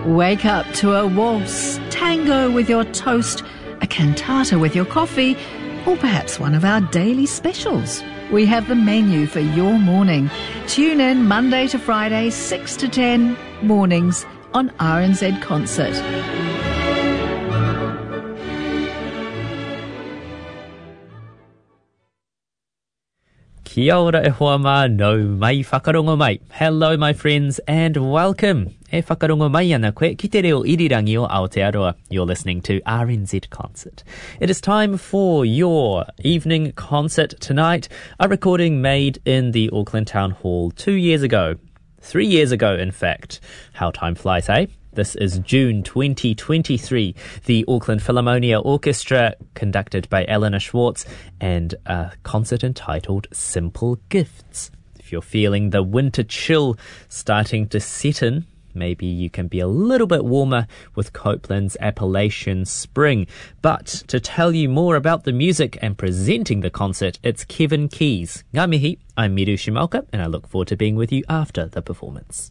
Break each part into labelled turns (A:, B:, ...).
A: Wake up to a waltz, tango with your toast, a cantata with your coffee, or perhaps one of our daily specials. We have the menu for your morning. Tune in Monday to Friday, 6 to 10 mornings on RNZ Concert.
B: Kia ora e hoa mā nau mai whakarongo mai. Hello my friends and welcome. E whakarongo mai ana koe ki te reo irirangi o Aotearoa. You're listening to RNZ Concert. It is time for your evening concert tonight. A recording made in the Auckland Town Hall 2 years ago. 3 years ago, in fact. How time flies, eh? This is June 2023. The Auckland Philharmonia Orchestra, conducted by Eleanor Schwartz, and a concert entitled Simple Gifts. If you're feeling the winter chill starting to set in, maybe you can be a little bit warmer with Copeland's Appalachian Spring. But to tell you more about the music and presenting the concert, it's Kevin Keys. Ngā mihi, I'm Miru Shimalka, and I look forward to being with you after the performance.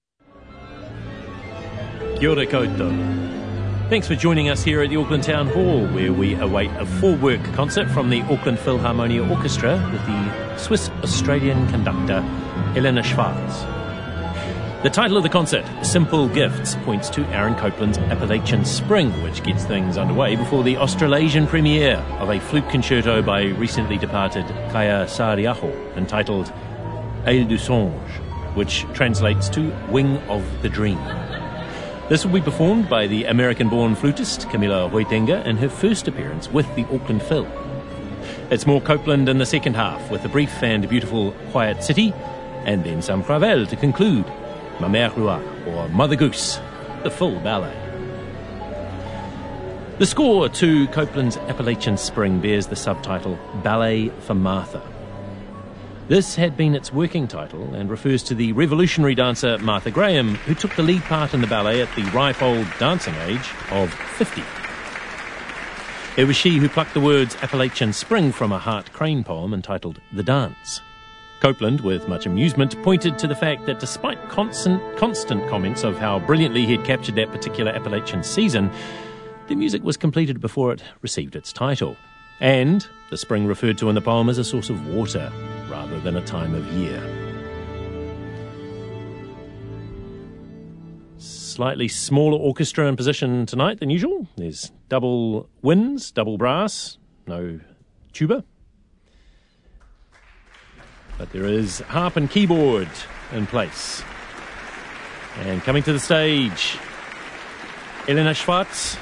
C: Kia ora koutou. Thanks for joining us here at the Auckland Town Hall, where we await a full-work concert from the Auckland Philharmonia Orchestra with the Swiss-Australian conductor Eleanor Schwartz. The title of the concert, Simple Gifts, points to Aaron Copland's Appalachian Spring, which gets things underway before the Australasian premiere of a flute concerto by recently departed Kaya Saariaho, entitled Aile du Songe, which translates to Wing of the Dream. This will be performed by the American-born flutist Camilla Hoitenga in her first appearance with the Auckland Phil. It's more Copland in the second half, with a brief and beautiful Quiet City, and then some Ravel to conclude, Ma Mère Roi, or Mother Goose, the full ballet. The score to Copland's Appalachian Spring bears the subtitle Ballet for Martha. This had been its working title and refers to the revolutionary dancer Martha Graham, who took the lead part in the ballet at the ripe old dancing age of 50. It was she who plucked the words Appalachian Spring from a Hart Crane poem entitled The Dance. Copland, with much amusement, pointed to the fact that despite constant comments of how brilliantly he had captured that particular Appalachian season, the music was completed before it received its title. And the spring referred to in the poem as a source of water rather than a time of year. Slightly smaller orchestra in position tonight than usual. There's double winds, double brass, no tuba. But there is harp and keyboard in place. And coming to the stage, Eleanor Schwartz.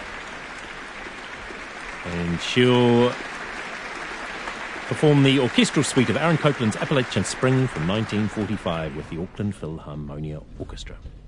C: And she'll perform the orchestral suite of Aaron Copland's Appalachian Spring from 1945 with the Auckland Philharmonia Orchestra.